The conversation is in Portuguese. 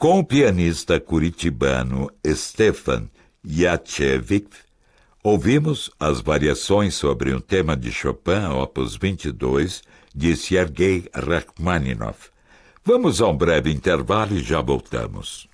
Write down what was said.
Com o pianista curitibano Stefan Jacewicz, ouvimos as variações sobre um tema de Chopin, opus 22, de Sergei Rachmaninoff. Vamos a um breve intervalo e já voltamos.